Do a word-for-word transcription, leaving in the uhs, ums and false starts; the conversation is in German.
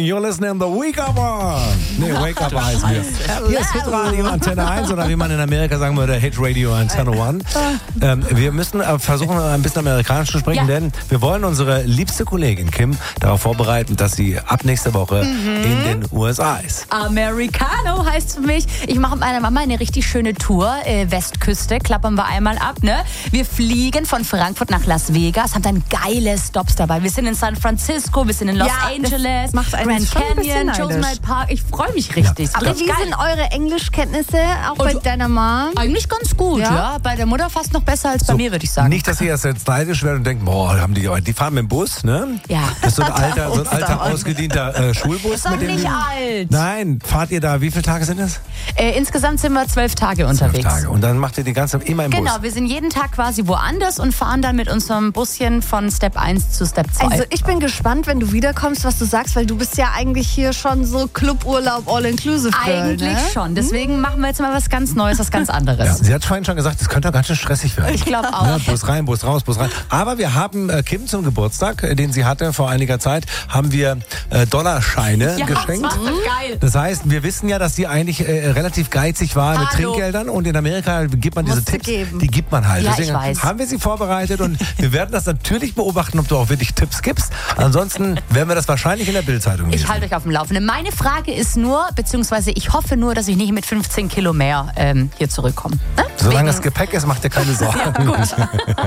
you're listening to Wake Up On. Nee, Wake Up heißen wir. Hier ist Hitradio Antenne eins oder wie man in Amerika sagen würde, Hit Radio Antenne eins. Ähm, wir müssen äh, versuchen, ein bisschen amerikanisch zu sprechen, ja. denn wir wollen unsere liebste Kollegin Kim darauf vorbereiten, dass sie ab nächste Woche mhm. in den U S A ist. Americano heißt für mich, ich mache mit meiner Mama eine richtig schöne Tour, äh, Westküste, klappern wir einmal ab, ne? Wir fliegen von Frankfurt nach Las Vegas, haben dann geile Stops dabei. Wir sind in San Francisco, wir sind in Los ja, Angeles, Grand Canyon, Yosemite Park. Ich freue mich richtig. Ja. Aber wie geil. sind eure Englischkenntnisse auch bei deiner Mom? Eigentlich ganz gut, ja? ja. Bei der Mutter fast noch besser als bei so, mir, würde ich sagen. Nicht, dass ihr jetzt neidisch werdet und denkt, boah, haben die, die fahren mit dem Bus, ne? Ja. Das ist so ein alter, so ein alter ausgedienter äh, Schulbus. Das ist doch nicht alt. Nein, fahrt ihr da, wie viele Tage sind es? Äh, insgesamt sind wir zwölf Tage unterwegs. Zwölf Tage. Und dann macht ihr die ganze Zeit immer im genau, Bus? Genau, wir sind jeden Tag quasi woanders und fahren dann mit unserem Buschen von Step eins zu Step zwei. Also ich bin gespannt, wenn du wiederkommst, was du sagst, weil du bist ja eigentlich hier schon so Cluburlaub All-Inclusive. Eigentlich ne? schon. Deswegen hm. machen wir jetzt mal was ganz Neues, was ganz anderes. Ja, sie hat vorhin schon gesagt, das könnte auch ganz schön stressig werden. Ich glaube auch. Ja, Bus rein, Bus raus, Bus rein. Aber wir haben äh, Kim zum Geburtstag, äh, den sie hatte vor einiger Zeit, haben wir äh, Dollarscheine ja, geschenkt. Das war geil. Das heißt, wir wissen ja, dass sie eigentlich äh, relativ geizig war mit Hallo. Trinkgeldern und in Amerika gibt man diese Musste Tipps, geben. die gibt man halt. Ja, Deswegen ich weiß. haben wir sie vorbereitet und wir werden das natürlich beobachten, ob du auch wirklich Tipps gibst. Ansonsten werden wir das wahrscheinlich in der Bildzeitung lesen. Ich halte euch auf dem Laufenden. Meine Frage ist nur, beziehungsweise ich hoffe nur, dass ich nicht mit fünfzehn Kilo mehr ähm, hier zurückkomme. Ne? Solange Wegen das Gepäck ist, macht ihr keine Sorgen. Ja, gut.